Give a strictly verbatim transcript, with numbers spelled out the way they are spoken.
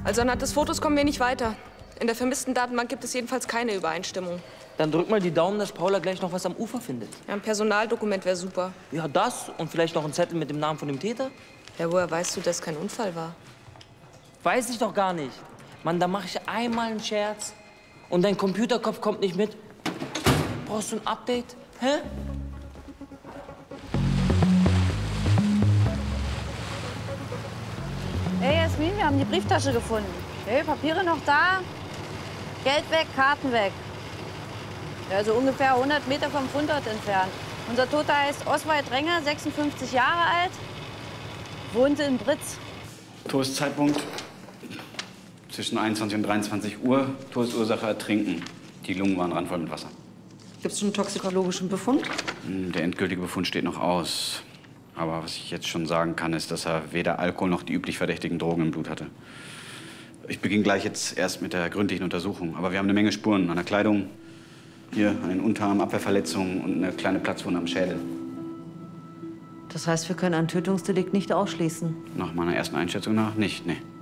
Also anhand des Fotos kommen wir nicht weiter. In der vermissten Datenbank gibt es jedenfalls keine Übereinstimmung. Dann drück mal die Daumen, dass Paula gleich noch was am Ufer findet. Ja, ein Personaldokument wäre super. Ja, das und vielleicht noch ein Zettel mit dem Namen von dem Täter? Ja, woher weißt du, dass es kein Unfall war? Weiß ich doch gar nicht. Mann, da mache ich einmal einen Scherz und dein Computerkopf kommt nicht mit. Brauchst du ein Update? Hä? Hey Jasmin, wir haben die Brieftasche gefunden. Hey, Papiere noch da? Geld weg, Karten weg. Ja, also ungefähr hundert Meter vom Fundort entfernt. Unser Toter heißt Oswald Renger, sechsundfünfzig Jahre alt, wohnte in Britz. Todeszeitpunkt zwischen einundzwanzig und dreiundzwanzig Uhr. Todesursache Ertrinken. Die Lungen waren randvoll mit Wasser. Gibt es schon einen toxikologischen Befund? Der endgültige Befund steht noch aus. Aber was ich jetzt schon sagen kann, ist, dass er weder Alkohol noch die üblich verdächtigen Drogen im Blut hatte. Ich beginne gleich jetzt erst mit der gründlichen Untersuchung. Aber wir haben eine Menge Spuren an der Kleidung, hier an den Unterarm, Abwehrverletzungen und eine kleine Platzwunde am Schädel. Das heißt, wir können ein Tötungsdelikt nicht ausschließen? Nach meiner ersten Einschätzung nach nicht, nee.